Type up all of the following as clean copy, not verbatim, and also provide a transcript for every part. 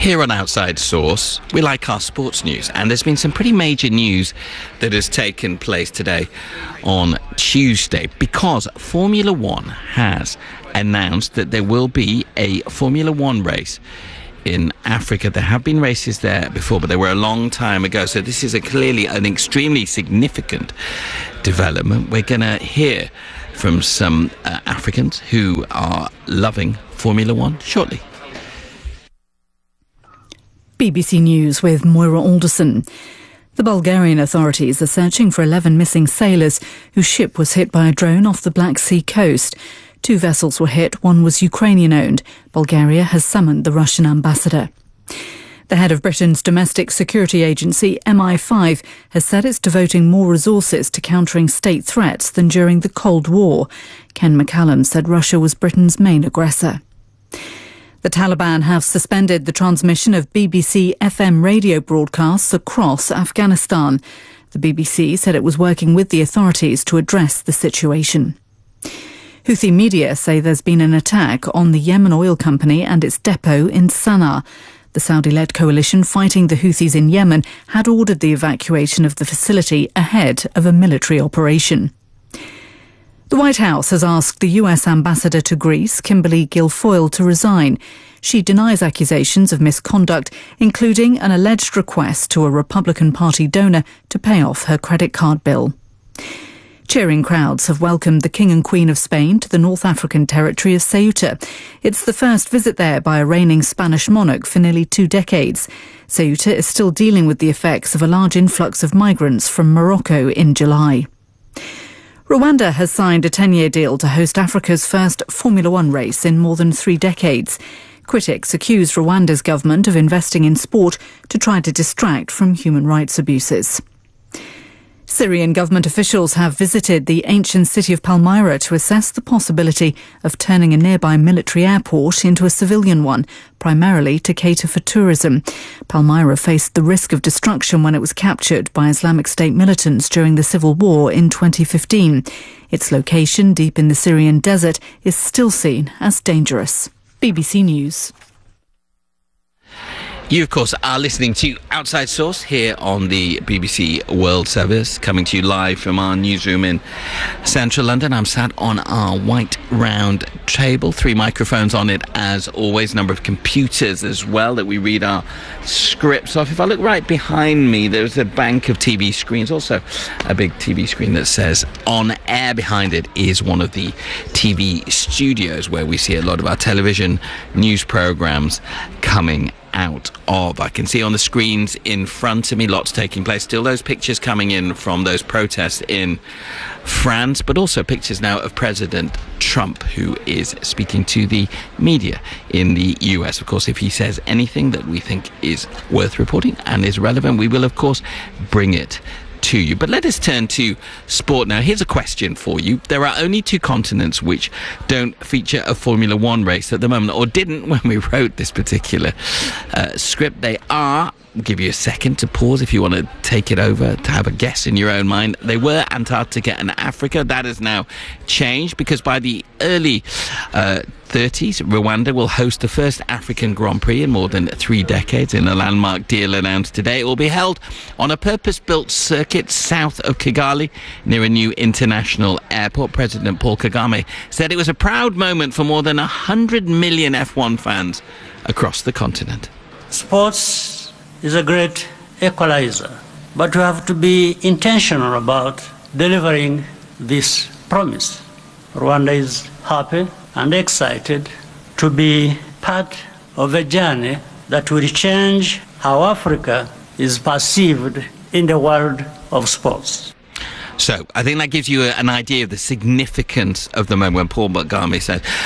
Here on Outside Source, we like our sports news, and there's been some pretty major news that has taken place today on Tuesday, because Formula One has announced that there will be a Formula One race in Africa. There have been races there before, but they were a long time ago, so this is clearly an extremely significant development. We're going to hear from some Africans who are loving Formula One shortly. BBC News with Moira Alderson. The Bulgarian authorities are searching for 11 missing sailors whose ship was hit by a drone off the Black Sea coast. 2 vessels were hit, one was Ukrainian-owned. Bulgaria has summoned the Russian ambassador. The head of Britain's domestic security agency, MI5, has said it's devoting more resources to countering state threats than during the Cold War. Ken McCallum said Russia was Britain's main aggressor. The Taliban have suspended the transmission of BBC FM radio broadcasts across Afghanistan. The BBC said it was working with the authorities to address the situation. Houthi media say there's been an attack on the Yemen oil company and its depot in Sana'a. The Saudi-led coalition fighting the Houthis in Yemen had ordered the evacuation of the facility ahead of a military operation. The White House has asked the US ambassador to Greece, Kimberly Guilfoyle, to resign. She denies accusations of misconduct, including an alleged request to a Republican Party donor to pay off her credit card bill. Cheering crowds have welcomed the King and Queen of Spain to the North African territory of Ceuta. It's the first visit there by a reigning Spanish monarch for nearly 2 decades. Ceuta is still dealing with the effects of a large influx of migrants from Morocco in July. Rwanda has signed a 10-year deal to host Africa's first Formula One race in more than 3 decades. Critics accuse Rwanda's government of investing in sport to try to distract from human rights abuses. Syrian government officials have visited the ancient city of Palmyra to assess the possibility of turning a nearby military airport into a civilian one, primarily to cater for tourism. Palmyra faced the risk of destruction when it was captured by Islamic State militants during the civil war in 2015. Its location, deep in the Syrian desert, is still seen as dangerous. BBC News. You, of course, are listening to Outside Source here on the BBC World Service, coming to you live from our newsroom in central London. I'm sat on our white round table, 3 microphones on it as always, a number of computers as well that we read our scripts off. If I look right behind me, there's a bank of TV screens, also a big TV screen that says On Air. Behind it is one of the TV studios where we see a lot of our television news programmes coming out of. I can see on the screens in front of me lots taking place. Still those pictures coming in from those protests in France, but also pictures now of President Trump, who is speaking to the media in the US. Of course, if he says anything that we think is worth reporting and is relevant, we will, of course, bring it to you. But let us turn to sport now. Here's a question for you. There are only 2 continents which don't feature a Formula One race at the moment, or didn't when we wrote this particular script. They are, I'll give you a second to pause if you want to take it over, to have a guess in your own mind. They were Antarctica and Africa. That has now changed, because by the early 30s, Rwanda will host the first African Grand Prix in more than 3 decades in a landmark deal announced today. It will be held on a purpose-built circuit south of Kigali near a new international airport. President Paul Kagame said it was a proud moment for more than 100 million F1 fans across the continent. Sports is a great equalizer, but we have to be intentional about delivering this promise. Rwanda is happy and excited to be part of a journey that will change how Africa is perceived in the world of sports. So I think that gives you an idea of the significance of the moment when Paul Kagame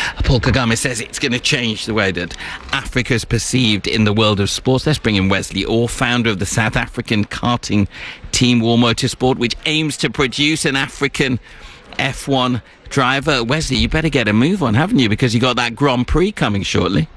says it's going to change the way that Africa is perceived in the world of sports. Let's bring in Wesley Orr, founder of the South African karting team War Motorsport, which aims to produce an African F1 driver. Wesley, you better get a move on, haven't you? Because you got that Grand Prix coming shortly.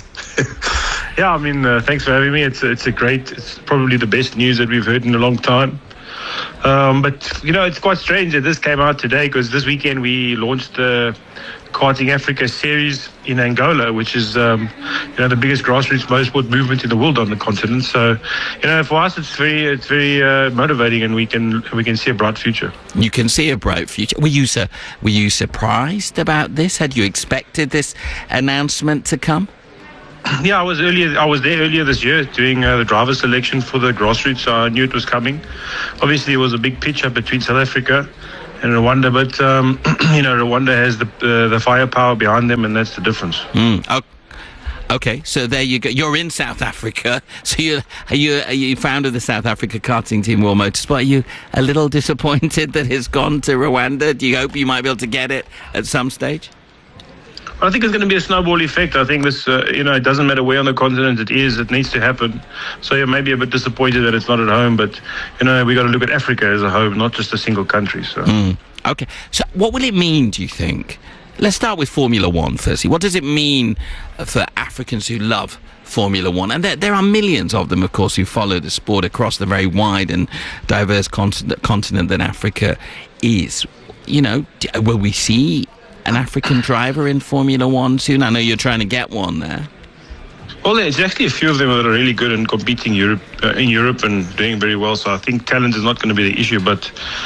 Yeah, I mean, thanks for having me. It's probably the best news that we've heard in a long time. But, you know, it's quite strange that this came out today, because this weekend we launched the Karting Africa series in Angola, which is the biggest grassroots motorsport movement in the world on the continent. So, for us, it's very motivating, and we can see a bright future. You can see a bright future. Were you surprised about this? Had you expected this announcement to come? Yeah, I was there earlier this year doing the driver selection for the grassroots, so I knew it was coming. Obviously, it was a big pitch up between South Africa and Rwanda, but Rwanda has the firepower behind them, and that's the difference. Okay, so there you go. You're in South Africa, so you founder of the South Africa karting team, World Motorsport. Are you a little disappointed that it's gone to Rwanda? Do you hope you might be able to get it at some stage? I think it's going to be a snowball effect. I think this, it doesn't matter where on the continent it is, it needs to happen. So you may be a bit disappointed that it's not at home, but, we got to look at Africa as a home, not just a single country. So. Okay. So what will it mean, do you think? Let's start with Formula One, firstly. What does it mean for Africans who love Formula One? And there are millions of them, of course, who follow the sport across the very wide and diverse continent that Africa is. Will we see an African driver in Formula One soon? I know you're trying to get one there. Well, there's actually a few of them that are really good and competing in Europe and doing very well. So I think talent is not going to be the issue, but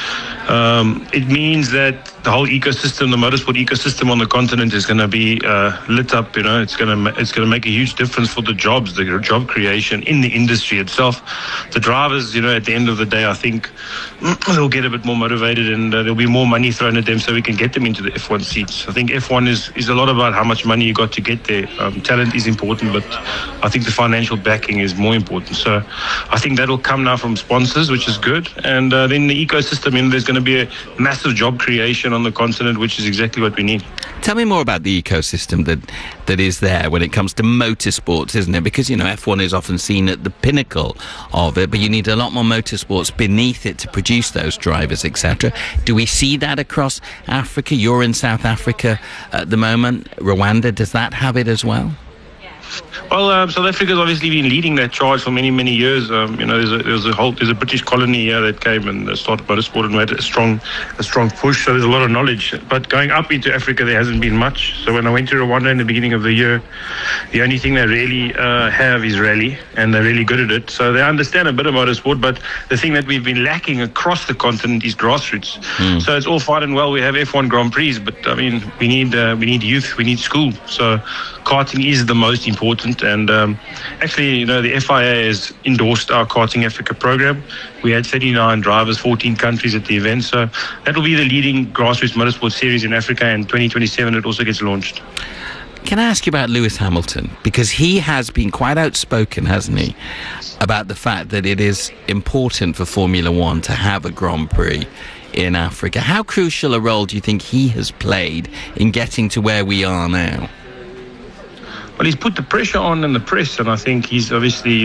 it means that the whole ecosystem, the motorsport ecosystem on the continent, is going to be lit up. It's going to make a huge difference for the jobs, the job creation in the industry itself. The drivers, at the end of the day, I think they'll get a bit more motivated, and there'll be more money thrown at them so we can get them into the F1 seats. I think F1 is a lot about how much money you got to get there. Talent is important, but I think the financial backing is more important. So I think that'll come now from sponsors, which is good. And then the ecosystem, there's going to be a massive job creation on the continent, which is exactly what we need. Tell me more about the ecosystem that is there when it comes to motorsports, isn't it? Because, F1 is often seen at the pinnacle of it, but you need a lot more motorsports beneath it to produce those drivers, etc. Do we see that across Africa? You're in South Africa at the moment. Rwanda, does that have it as well? Well, South Africa's obviously been leading that charge for many, many years. There's a British colony here that came and started motorsport and made a strong push. So there's a lot of knowledge. But going up into Africa, there hasn't been much. So when I went to Rwanda in the beginning of the year, the only thing they really have is rally, and they're really good at it. So they understand a bit of motorsport. But the thing that we've been lacking across the continent is grassroots. So it's all fine and well. We have F1 Grand Prix, but we need youth, we need school. So karting is the most important. And actually, the FIA has endorsed our Karting Africa program. We had 39 drivers, 14 countries at the event. So that will be the leading grassroots motorsport series in Africa. And 2027, it also gets launched. Can I ask you about Lewis Hamilton? Because he has been quite outspoken, hasn't he, about the fact that it is important for Formula One to have a Grand Prix in Africa. How crucial a role do you think he has played in getting to where we are now? Well, he's put the pressure on in the press, and I think he's obviously,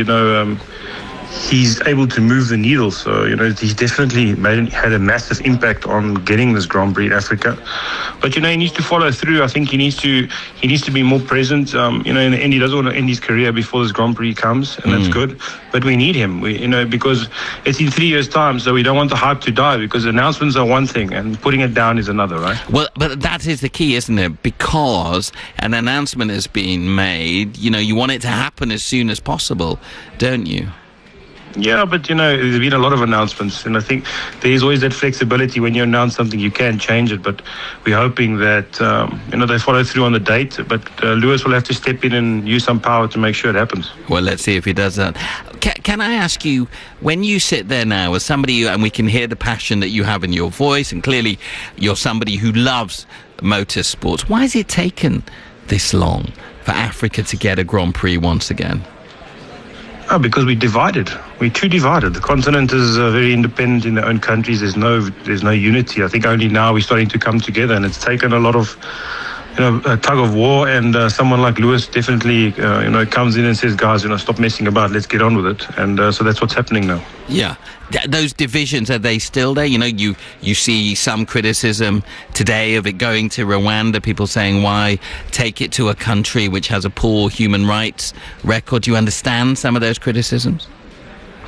he's able to move the needle. So, he's definitely had a massive impact on getting this Grand Prix in Africa. But, he needs to follow through. I think he needs to be more present. In the end, he doesn't want to end his career before this Grand Prix comes, and that's good. But we need him, because it's in 3 years' time, so we don't want the hype to die, because announcements are one thing and putting it down is another, right? Well, but that is the key, isn't it? Because an announcement has been made, you want it to happen as soon as possible, don't you? Yeah, but there's been a lot of announcements, and I think there's always that flexibility. When you announce something, you can change it, but we're hoping that they follow through on the date. But Lewis will have to step in and use some power to make sure it happens. Well, let's see if he does that. Can I ask you, when you sit there now as somebody, and we can hear the passion that you have in your voice, and clearly you're somebody who loves motorsports, why has it taken this long for Africa to get a Grand Prix once again? Oh, because we're divided. We're too divided. The continent is very independent in their own countries. There's no unity. I think only now we're starting to come together, and it's taken a lot of a tug of war, and someone like Lewis definitely comes in and says, guys, stop messing about, let's get on with it. And so that's what's happening now. Yeah. Those divisions, are they still there? You see some criticism today of it going to Rwanda, people saying, why take it to a country which has a poor human rights record? Do you understand some of those criticisms?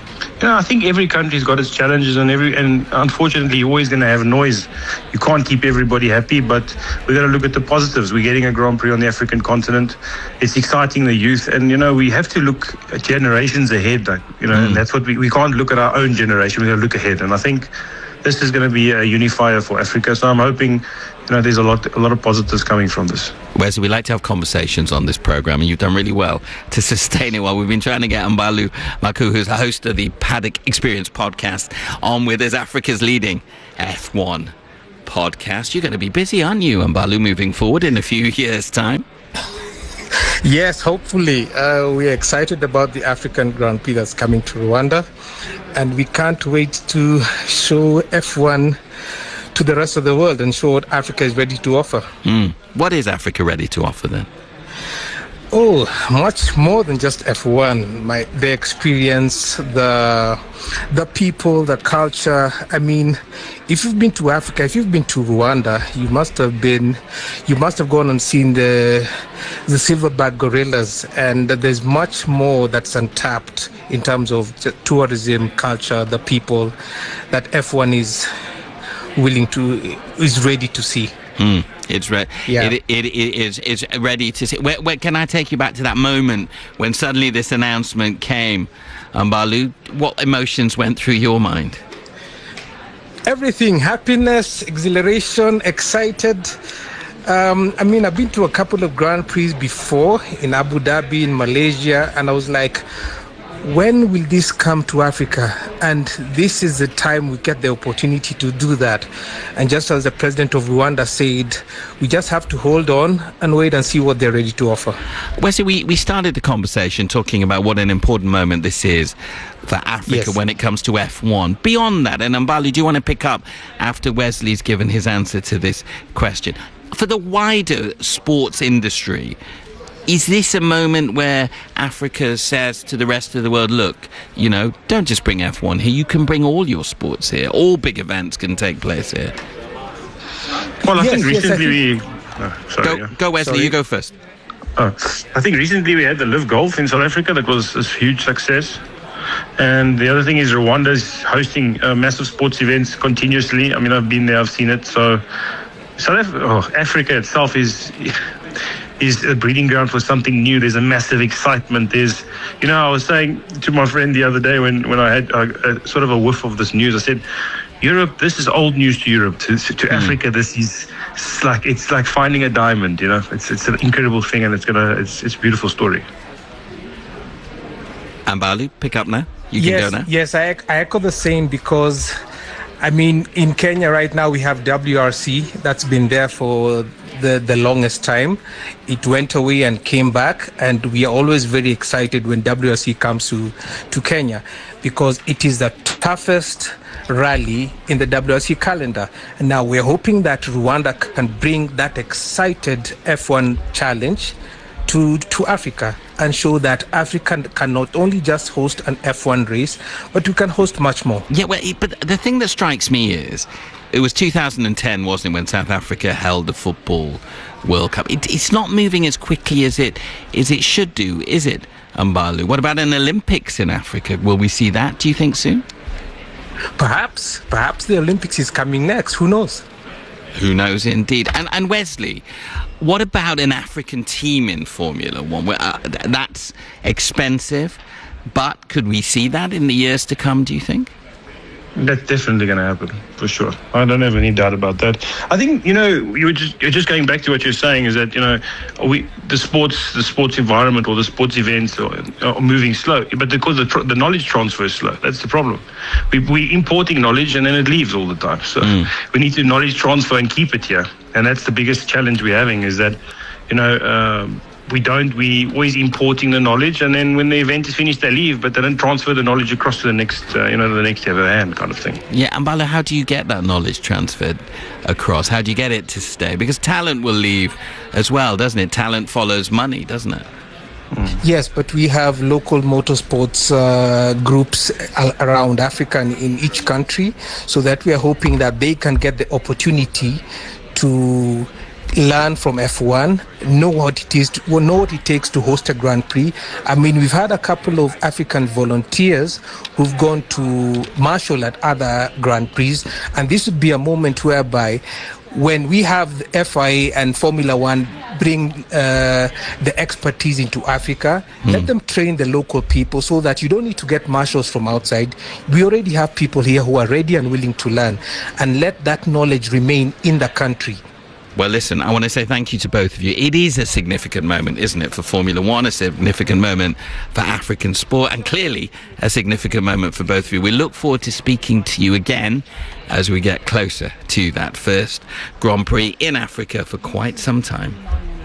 I think every country's got its challenges, and unfortunately, you're always going to have noise. You can't keep everybody happy, but we've got to look at the positives. We're getting a Grand Prix on the African continent. It's exciting the youth, and we have to look at generations ahead. And that's what we can't look at our own generation. We've got to look ahead, and I think this is going to be a unifier for Africa. So I'm hoping, there's a lot of positives coming from this. Wesley, we like to have conversations on this program, and you've done really well to sustain it while we've been trying to get Mbalu Maku, who's the host of the Paddock Experience podcast, on with as Africa's leading F1 podcast. You're going to be busy, aren't you, Mbalu, moving forward in a few years' time? Yes, hopefully. We're excited about the African Grand Prix that's coming to Rwanda, and we can't wait to show F1 to the rest of the world and show what Africa is ready to offer. What is Africa ready to offer then? Oh, much more than just F1. The experience, the people, the culture. I mean, if you've been to Africa, if you've been to Rwanda, you must have gone and seen the silverback gorillas, and there's much more that's untapped in terms of tourism, culture, the people that F1 is ready to see. It's ready to see. Where can I take you back to that moment when suddenly this announcement came? Mbalu, what emotions went through your mind? Everything. Happiness, exhilaration, excited. I've been to a couple of Grand Prix before in Abu Dhabi, in Malaysia, and I was like, when will this come to Africa? And this is the time we get the opportunity to do that. And just as the president of Rwanda said, we just have to hold on and wait and see what they're ready to offer. Wesley, we started the conversation talking about what an important moment this is for Africa when it comes to F1. Beyond that, and Mbalu, do you want to pick up after Wesley's given his answer to this question? For the wider sports industry, is this a moment where Africa says to the rest of the world, look, don't just bring F1 here, you can bring all your sports here. All big events can take place here. Well, I think recently Go Wesley, you go first. I think recently we had the Live Golf in South Africa. That was a huge success. And the other thing is Rwanda is hosting massive sports events continuously. I've been there, I've seen it. So Africa itself is a breeding ground for something new. There's a massive excitement. There's, I was saying to my friend the other day when I had sort of a whiff of this news, I said, Europe, this is old news to Europe. To Africa, this is it's like finding a diamond. It's an incredible thing, and it's a beautiful story. Mbalu, pick up now. You can go now. Yes, I echo the same because, in Kenya right now we have WRC that's been there for the longest time. It went away and came back, and we are always very excited when WRC comes to Kenya because it is the toughest rally in the WRC calendar. And now we're hoping that Rwanda can bring that excited F1 challenge to Africa and show that Africa can not only just host an F1 race, but we can host much more. Yeah, but the thing that strikes me is, it was 2010, wasn't it, when South Africa held the Football World Cup? It's not moving as quickly as it should do, is it, Mbalu? What about an Olympics in Africa? Will we see that, do you think, soon? Perhaps the Olympics is coming next. Who knows? Who knows, indeed. And Wesley, what about an African team in Formula One? That's expensive, but could we see that in the years to come, do you think? That's definitely going to happen, for sure. I don't have any doubt about that. I think, you're just going back to what you're saying is that, the sports environment or the sports events are moving slow, but because the knowledge transfer is slow. That's the problem. We're importing knowledge and then it leaves all the time. So we need to knowledge transfer and keep it here. And that's the biggest challenge we're having is that, we always importing the knowledge, and then when the event is finished, they leave, but they don't transfer the knowledge across to the next, the next ever hand kind of thing. Yeah, Mbalu, how do you get that knowledge transferred across? How do you get it to stay? Because talent will leave as well, doesn't it? Talent follows money, doesn't it? Yes, but we have local motorsports groups around Africa and in each country, so that we are hoping that they can get the opportunity to learn from F1, know what it takes to host a Grand Prix. I mean, we've had a couple of African volunteers who've gone to marshal at other Grand Prix, and this would be a moment whereby when we have the FIA and Formula One bring the expertise into Africa, let them train the local people so that you don't need to get marshals from outside. We already have people here who are ready and willing to learn, and let that knowledge remain in the country. Well, listen, I want to say thank you to both of you. It is a significant moment, isn't it, for Formula One, a significant moment for African sport, and clearly a significant moment for both of you. We look forward to speaking to you again as we get closer to that first Grand Prix in Africa for quite some time.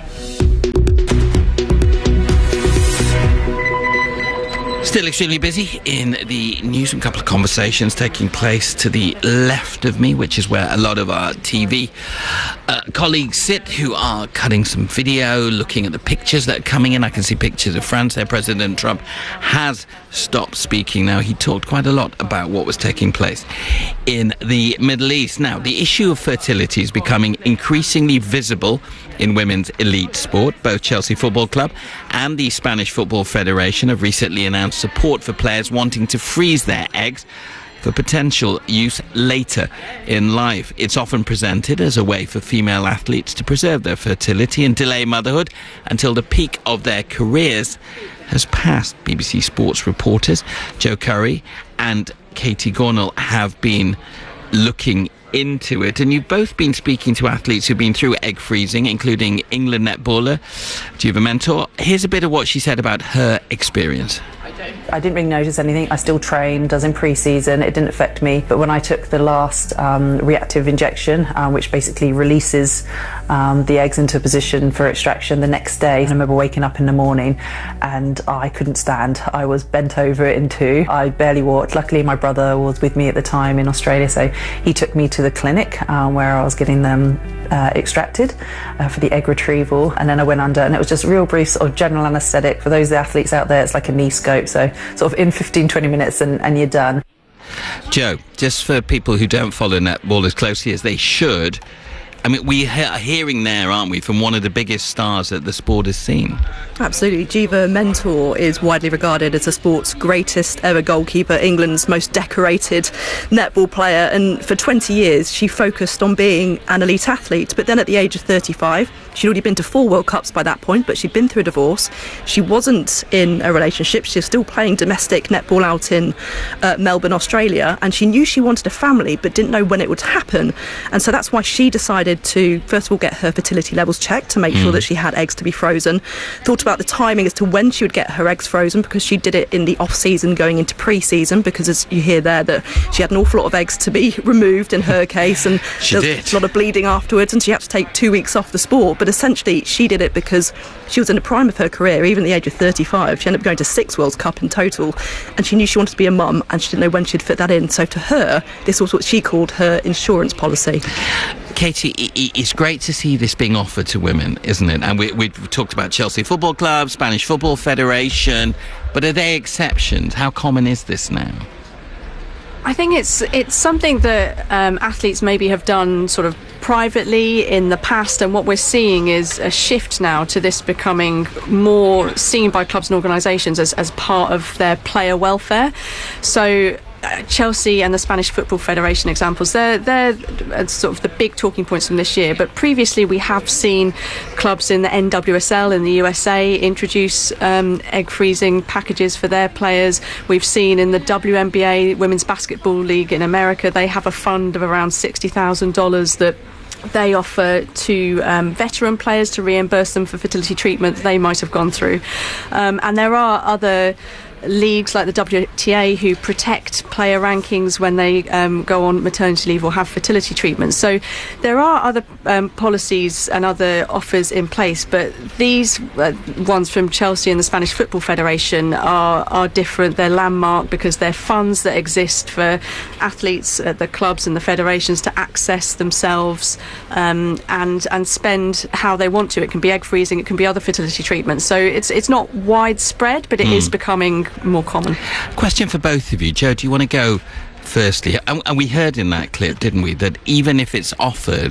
Still extremely busy in the news. A couple of conversations taking place to the left of me, which is where a lot of our TV colleagues sit, who are cutting some video, looking at the pictures that are coming in. I can see pictures of France there. President Trump has stopped speaking now. He talked quite a lot about what was taking place in the Middle East. Now, the issue of fertility is becoming increasingly visible in women's elite sport. Both Chelsea Football Club and the Spanish Football Federation have recently announced support for players wanting to freeze their eggs for potential use later in life. It's often presented as a way for female athletes to preserve their fertility and delay motherhood until the peak of their careers has passed. BBC Sports reporters Joe Curry and Katie Gornall have been looking into it, and you've both been speaking to athletes who've been through egg freezing, including England netballer Juva Mentor. Here's a bit of what she said about her experience. I didn't really notice anything. I still trained, as in pre-season. It didn't affect me. But when I took the last reactive injection, which basically releases the eggs into a position for extraction the next day, I remember waking up in the morning and I couldn't stand. I was bent over in two. I barely walked. Luckily, my brother was with me at the time in Australia, so he took me to the clinic where I was getting them extracted for the egg retrieval, and then I went under, and it was just real brief sort of general anaesthetic. For those athletes out there, it's like a knee scope, so sort of in 15-20 minutes and you're done. Joe, just for people who don't follow netball as closely as they should, I mean, we are hearing there, aren't we, from one of the biggest stars that the sport has seen. Absolutely. Juva Mentor is widely regarded as the sport's greatest ever goalkeeper, England's most decorated netball player, and for 20 years she focused on being an elite athlete. But then at the age of 35, she'd already been to 4 World Cups by that point, but she'd been through a divorce. She wasn't in a relationship. She was still playing domestic netball out in Melbourne, Australia, and she knew she wanted a family but didn't know when it would happen. And so that's why she decided to, first of all, get her fertility levels checked to make sure that she had eggs to be frozen. Thought about the timing as to when she would get her eggs frozen, because she did it in the off-season going into pre-season, because as you hear there, that she had an awful lot of eggs to be removed in her case, and there was a lot of bleeding afterwards, and she had to take 2 weeks off the sport. But essentially she did it because she was in the prime of her career. Even at the age of 35, she ended up going to 6 World Cup in total, and she knew she wanted to be a mum, and she didn't know when she'd fit that in. So to her, this was what she called her insurance policy. Katie, it's great to see this being offered to women, isn't it? And we've talked about Chelsea Football Club, Spanish Football Federation, but are they exceptions? How common is this now? I think it's something that athletes maybe have done sort of privately in the past, and what we're seeing is a shift now to this becoming more seen by clubs and organisations as part of their player welfare. So Chelsea and the Spanish Football Federation examples, they're sort of the big talking points from this year. But previously we have seen clubs in the NWSL in the USA introduce egg freezing packages for their players. We've seen in the WNBA, Women's Basketball League in America, they have a fund of around $60,000 that they offer to veteran players to reimburse them for fertility treatment they might have gone through. And there are other leagues like the WTA who protect player rankings when they go on maternity leave or have fertility treatments. So there are other policies and other offers in place, but these ones from Chelsea and the Spanish Football Federation are different. They're landmark because they're funds that exist for athletes at the clubs and the federations to access themselves and spend how they want to. It can be egg freezing, it can be other fertility treatments. So it's not widespread, but it is becoming more common. Question for both of you. Joe, do you want to go firstly? And we heard in that clip, didn't we, that even if it's offered,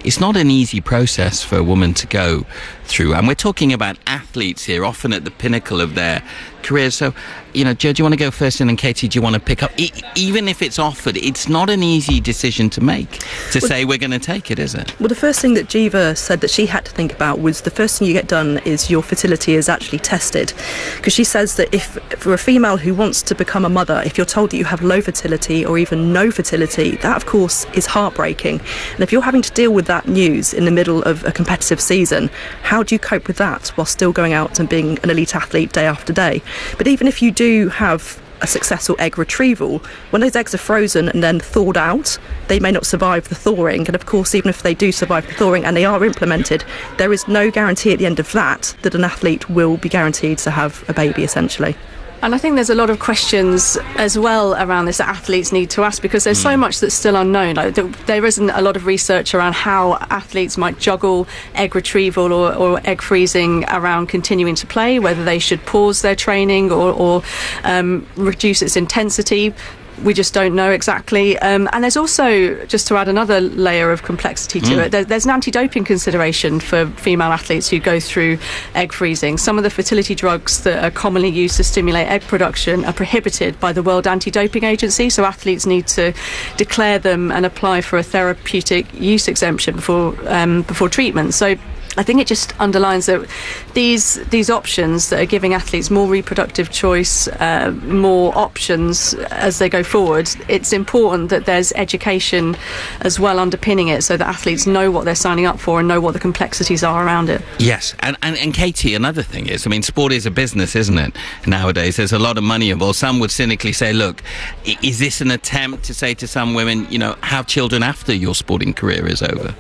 it's not an easy process for a woman to go through. And we're talking about athletes here, often at the pinnacle of their careers. So, you know, Joe, do you want to go first, and then Katie, do you want to pick up? Even if it's offered, it's not an easy decision to make, to say we're going to take it, is it? Well, the first thing that Jiva said that she had to think about was the first thing you get done is your fertility is actually tested. Because she says that if, for a female who wants to become a mother, if you're told that you have low fertility or even no fertility, that of course is heartbreaking. And if you're having to deal with that news in the middle of a competitive season, how do you cope with that while still going out and being an elite athlete day after day? But even if you do have a successful egg retrieval, when those eggs are frozen and then thawed out, they may not survive the thawing. And of course, even if they do survive the thawing and they are implemented, there is no guarantee at the end of that an athlete will be guaranteed to have a baby, essentially. And I think there's a lot of questions as well around this that athletes need to ask, because there's so much that's still unknown. Like, there isn't a lot of research around how athletes might juggle egg retrieval or egg freezing around continuing to play, whether they should pause their training or reduce its intensity. We just don't know exactly. And there's also, just to add another layer of complexity to it, there's an anti-doping consideration for female athletes who go through egg freezing. Some of the fertility drugs that are commonly used to stimulate egg production are prohibited by the World Anti-Doping Agency, so athletes need to declare them and apply for a therapeutic use exemption before treatment. So I think it just underlines that these options that are giving athletes more reproductive choice, more options as they go forward, it's important that there's education as well underpinning it, so that athletes know what they're signing up for and know what the complexities are around it. Yes, and Katie, another thing is, I mean, sport is a business, isn't it? Nowadays, there's a lot of money involved. Some would cynically say, look, is this an attempt to say to some women, you know, have children after your sporting career is over?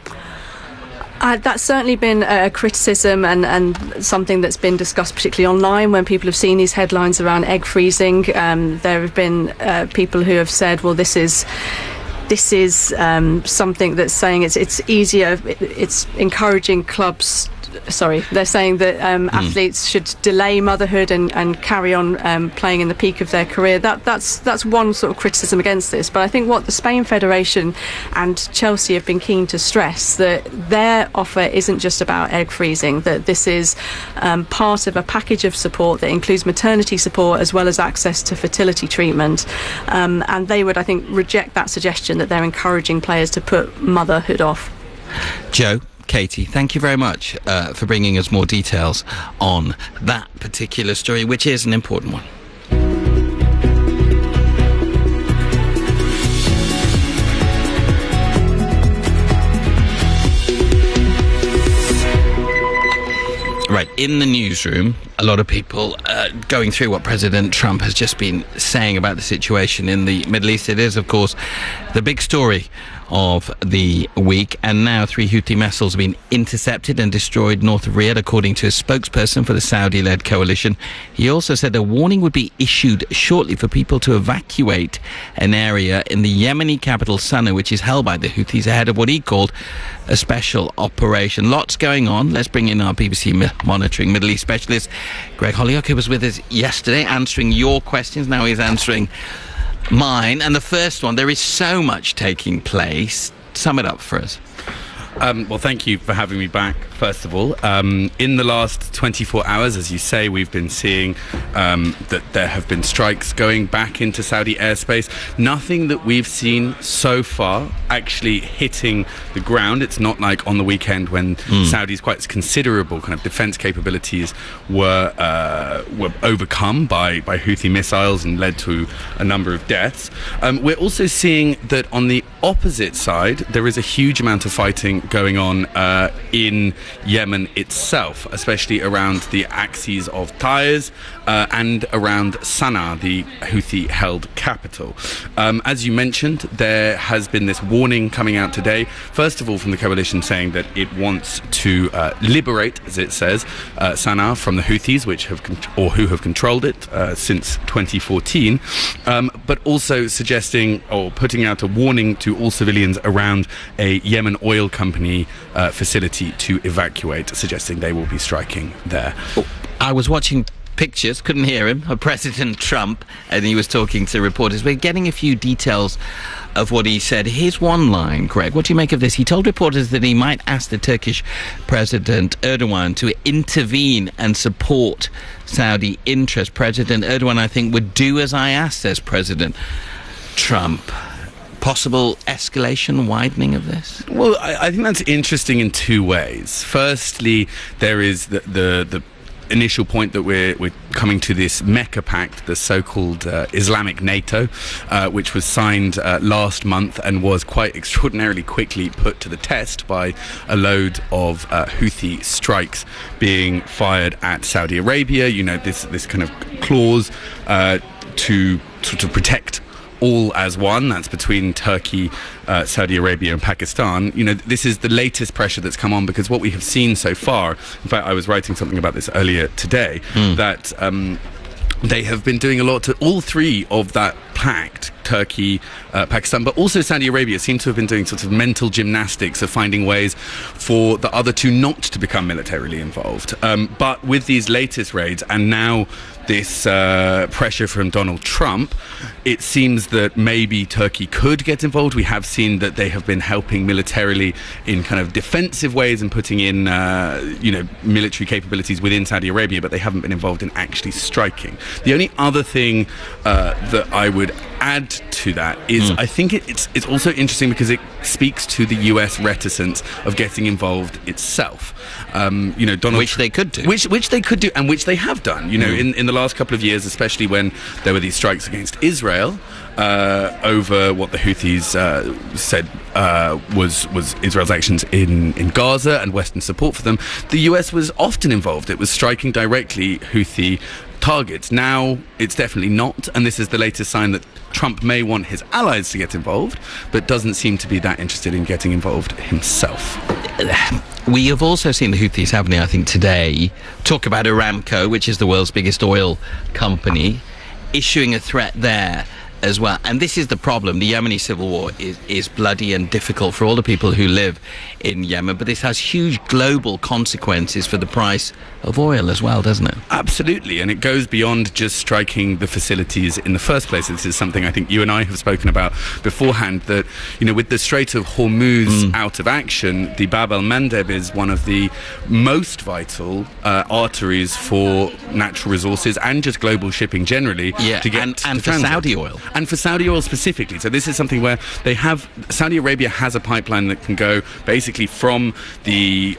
That's certainly been a criticism and something that's been discussed particularly online when people have seen these headlines around egg freezing. There have been people who have said, well, this is something that's saying it's easier, it's encouraging clubs. Sorry, they're saying that athletes should delay motherhood and carry on playing in the peak of their career. That's one sort of criticism against this. But I think what the Spain Federation and Chelsea have been keen to stress, that their offer isn't just about egg freezing, that this is part of a package of support that includes maternity support as well as access to fertility treatment. And they would, I think, reject that suggestion that they're encouraging players to put motherhood off. Joe, Katie, thank you very much for bringing us more details on that particular story, which is an important one. Right, in the newsroom, a lot of people going through what President Trump has just been saying about the situation in the Middle East. It is, of course, the big story of the week, and now 3 Houthi vessels have been intercepted and destroyed north of Riyadh, according to a spokesperson for the Saudi-led coalition. He also said a warning would be issued shortly for people to evacuate an area in the Yemeni capital Sana'a, which is held by the Houthis, ahead of what he called a special operation. Lots going on. Let's bring in our BBC monitoring Middle East specialist, Greg Holyoke, who was with us yesterday answering your questions. Now he's answering mine. And the first one, there is so much taking place. Sum it up for us. Well, thank you for having me back, first of all. In the last 24 hours, as you say, we've been seeing that there have been strikes going back into Saudi airspace. Nothing that we've seen so far actually hitting the ground. It's not like on the weekend when Saudi's quite considerable kind of defense capabilities were overcome by Houthi missiles and led to a number of deaths. We're also seeing that on the opposite side, there is a huge amount of fighting going on in Yemen itself, especially around the axes of Taiz and around Sana'a, the Houthi-held capital. As you mentioned, there has been this warning coming out today, first of all from the coalition saying that it wants to liberate, as it says, Sana'a from the Houthis, who have controlled it since 2014, but also suggesting or putting out a warning to all civilians around a Yemen oil company facility to evacuate, suggesting they will be striking there. I was watching pictures, couldn't hear him, of President Trump, and he was talking to reporters. We're getting a few details of what he said. Here's one line, Greg. What do you make of this? He told reporters that he might ask the Turkish President Erdogan to intervene and support Saudi interests. President Erdogan, I think, would do as I asked, says President Trump. Possible escalation, widening of this? Well, I think that's interesting in two ways. Firstly, there is the initial point that we're coming to this Mecca Pact, the so-called Islamic NATO, which was signed last month and was quite extraordinarily quickly put to the test by a load of Houthi strikes being fired at Saudi Arabia. You know, this kind of clause to sort of protect all as one, that's between Turkey, Saudi Arabia and Pakistan. You know, this is the latest pressure that's come on, because what we have seen so far, in fact I was writing something about this earlier today, that they have been doing a lot to all three of that pact, Turkey, Pakistan, but also Saudi Arabia, seem to have been doing sort of mental gymnastics of finding ways for the other two not to become militarily involved. But with these latest raids and now this pressure from Donald Trump, it seems that maybe Turkey could get involved. We have seen that they have been helping militarily in kind of defensive ways and putting in, military capabilities within Saudi Arabia, but they haven't been involved in actually striking. The only other thing that I would add to that is I think it's also interesting because it speaks to the US reticence of getting involved itself. Donald which they could do. Which they could do, and which they have done. You know, in the last couple of years, especially when there were these strikes against Israel over what the Houthis said was Israel's actions in Gaza and Western support for them, the US was often involved. It was striking directly Houthi targets. Now it's definitely not, and this is the latest sign that Trump may want his allies to get involved, but doesn't seem to be that interested in getting involved himself. We have also seen the Houthis, haven't we, I think today, talk about Aramco, which is the world's biggest oil company, issuing a threat there as well. And this is the problem. The Yemeni civil war is bloody and difficult for all the people who live in Yemen, but this has huge global consequences for the price of oil as well, doesn't it? Absolutely, and it goes beyond just striking the facilities in the first place. This is something I think you and I have spoken about beforehand, that, you know, with the Strait of Hormuz out of action, the Bab el-Mandeb is one of the most vital arteries for natural resources and just global shipping generally. Yeah, to get and to for Saudi oil. And for Saudi oil specifically. So this is something where they have, Saudi Arabia has a pipeline that can go basically from the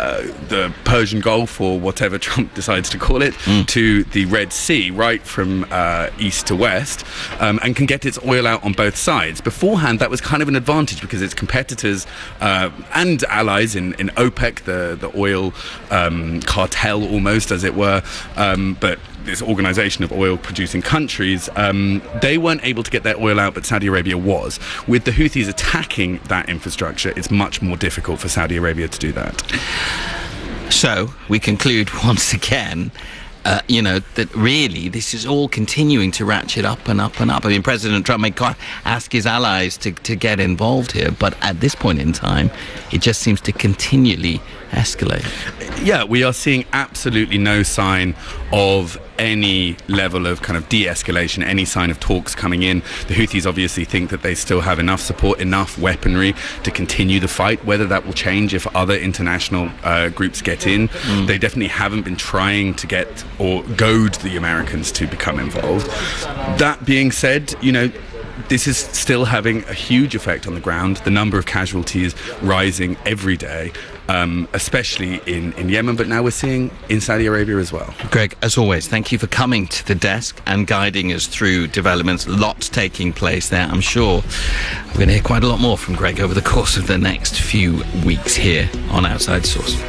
Persian Gulf, or whatever Trump decides to call it, to the Red Sea, right from east to west, and can get its oil out on both sides. Beforehand, that was kind of an advantage because its competitors and allies in OPEC, the oil cartel almost, as it were, but this organisation of oil-producing countries, they weren't able to get their oil out, but Saudi Arabia was. With the Houthis attacking that infrastructure, it's much more difficult for Saudi Arabia to do that. So, we conclude once again, that really this is all continuing to ratchet up and up and up. I mean, President Trump may ask his allies to get involved here, but at this point in time, it just seems to continually escalate. Yeah, we are seeing absolutely no sign of any level of kind of de-escalation, any sign of talks coming in. The Houthis obviously think that they still have enough support, enough weaponry to continue the fight. Whether that will change if other international groups get in, they definitely haven't been trying to get or goad the Americans to become involved. That being said, this is still having a huge effect on the ground. The number of casualties rising every day, especially in Yemen, but now we're seeing in Saudi Arabia as well. Greg, as always, thank you for coming to the desk and guiding us through developments. Lots taking place there. I'm sure we're going to hear quite a lot more from Greg over the course of the next few weeks here on Outside Source.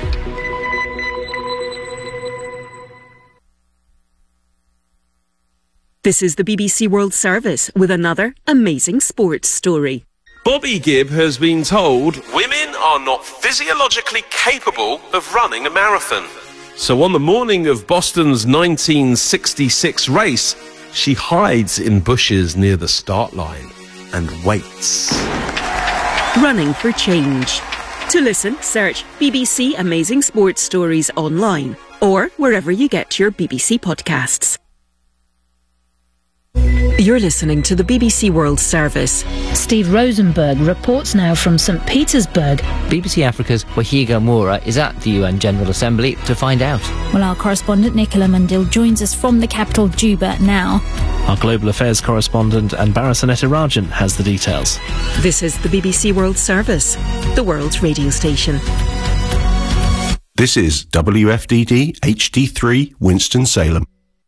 This is the BBC World Service with another amazing sports story. Bobby Gibb has been told women are not physiologically capable of running a marathon. So on the morning of Boston's 1966 race, she hides in bushes near the start line and waits. Running for change. To listen, search BBC Amazing Sports Stories online or wherever you get your BBC podcasts. You're listening to the BBC World Service. Steve Rosenberg reports now from St. Petersburg. BBC Africa's Wahiga Moura is at the UN General Assembly to find out. Well, our correspondent Nicola Mundil joins us from the capital, Juba, now. Our Global Affairs correspondent Anbara Sanetarajan has the details. This is the BBC World Service, the world's radio station. This is WFDD HD3 Winston-Salem.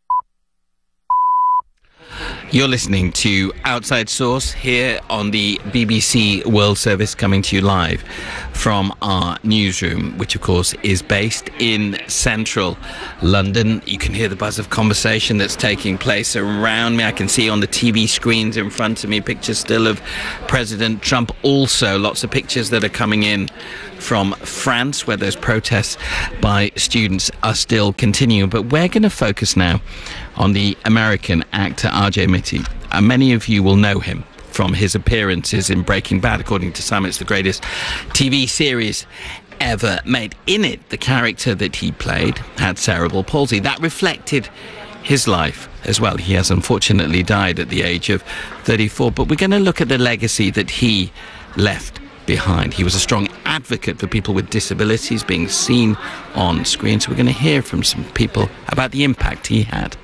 You're listening to Outside Source here on the BBC World Service, coming to you live from our newsroom, which of course is based in central London. You can hear the buzz of conversation that's taking place around me. I can see on the TV screens in front of me pictures still of President Trump. Also lots of pictures that are coming in from France, where those protests by students are still continuing. But we're going to focus now on the American actor R.J. Mitte. Many of you will know him from his appearances in Breaking Bad. According to some, it's the greatest TV series ever made. In it, the character that he played had cerebral palsy. That reflected his life as well. He has unfortunately died at the age of 34, but we're going to look at the legacy that he left behind. He was a strong advocate for people with disabilities being seen on screen, so we're going to hear from some people about the impact he had.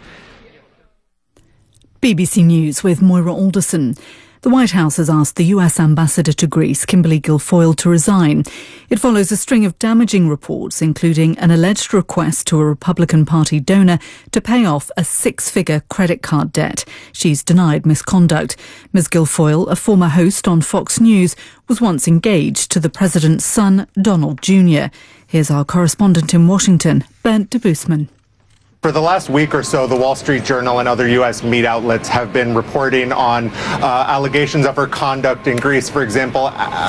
BBC News with Moira Alderson. The White House has asked the US ambassador to Greece, Kimberly Guilfoyle, to resign. It follows a string of damaging reports, including an alleged request to a Republican Party donor to pay off a six-figure credit card debt. She's denied misconduct. Ms. Guilfoyle, a former host on Fox News, was once engaged to the president's son, Donald Jr. Here's our correspondent in Washington, Bernd de Boosman. For the last week or so, the Wall Street Journal and other U.S. media outlets have been reporting on allegations of her conduct in Greece. For example,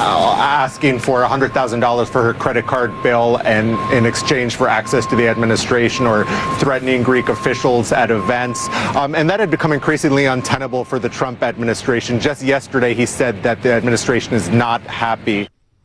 asking for $100,000 for her credit card bill and in exchange for access to the administration, or threatening Greek officials at events. And that had become increasingly untenable for the Trump administration. Just yesterday, he said that the administration is not happy.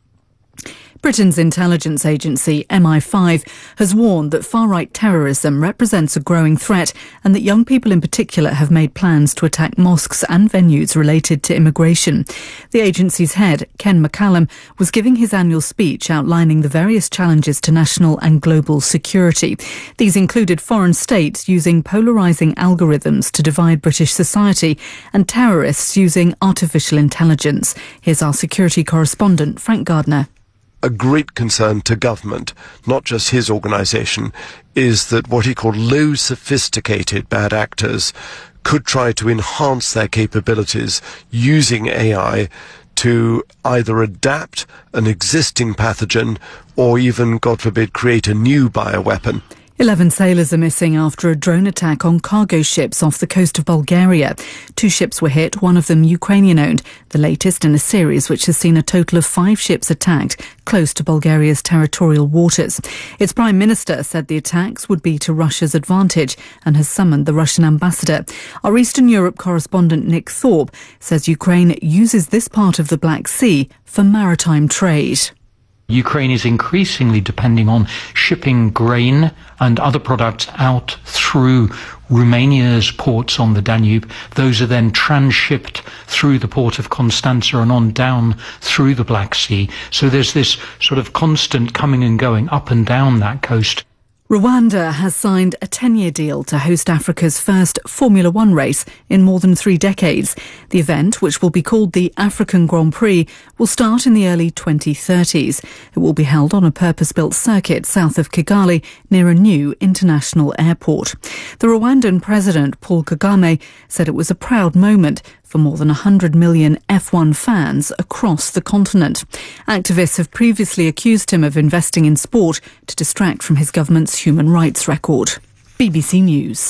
Britain's intelligence agency, MI5, has warned that far-right terrorism represents a growing threat and that young people in particular have made plans to attack mosques and venues related to immigration. The agency's head, Ken McCallum, was giving his annual speech outlining the various challenges to national and global security. These included foreign states using polarising algorithms to divide British society and terrorists using artificial intelligence. Here's our security correspondent, Frank Gardner. A great concern to government, not just his organisation, is that what he called low sophisticated bad actors could try to enhance their capabilities using AI to either adapt an existing pathogen or even, God forbid, create a new bioweapon. 11 sailors are missing after a drone attack on cargo ships off the coast of Bulgaria. 2 ships were hit, one of them Ukrainian-owned, the latest in a series which has seen a total of 5 ships attacked close to Bulgaria's territorial waters. Its Prime Minister said the attacks would be to Russia's advantage and has summoned the Russian ambassador. Our Eastern Europe correspondent Nick Thorpe says Ukraine uses this part of the Black Sea for maritime trade. Ukraine is increasingly depending on shipping grain and other products out through Romania's ports on the Danube. Those are then transshipped through the port of Constanța and on down through the Black Sea. So there's this sort of constant coming and going up and down that coast. Rwanda has signed a 10-year deal to host Africa's first Formula One race in more than 3 decades. The event, which will be called the African Grand Prix, will start in the early 2030s. It will be held on a purpose-built circuit south of Kigali near a new international airport. The Rwandan president, Paul Kagame, said it was a proud moment for more than 100 million F1 fans across the continent. Activists have previously accused him of investing in sport to distract from his government's human rights record. BBC News.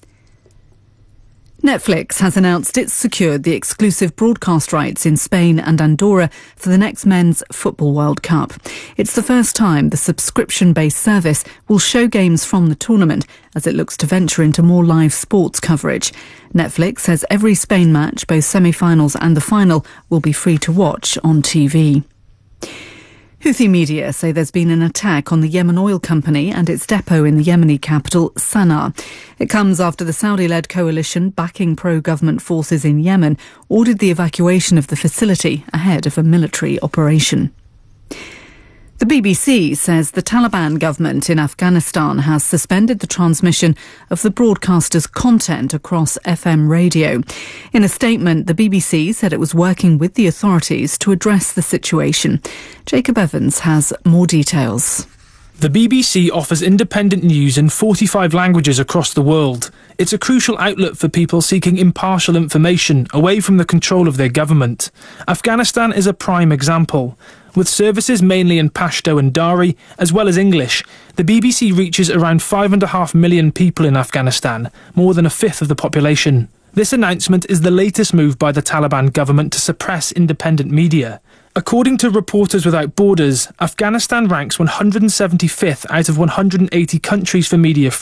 Netflix has announced it's secured the exclusive broadcast rights in Spain and Andorra for the next Men's Football World Cup. It's the first time the subscription-based service will show games from the tournament as it looks to venture into more live sports coverage. Netflix says every Spain match, both semi-finals and the final, will be free to watch on TV. Houthi media say there's been an attack on the Yemen Oil Company and its depot in the Yemeni capital, Sana'a. It comes after the Saudi-led coalition backing pro-government forces in Yemen ordered the evacuation of the facility ahead of a military operation. The BBC says the Taliban government in Afghanistan has suspended the transmission of the broadcaster's content across FM radio. In a statement, the BBC said it was working with the authorities to address the situation. Jacob Evans has more details. The BBC offers independent news in 45 languages across the world. It's a crucial outlet for people seeking impartial information away from the control of their government. Afghanistan is a prime example. With services mainly in Pashto and Dari, as well as English, the BBC reaches around 5.5 million people in Afghanistan, more than a fifth of the population. This announcement is the latest move by the Taliban government to suppress independent media. According to Reporters Without Borders, Afghanistan ranks 175th out of 180 countries for media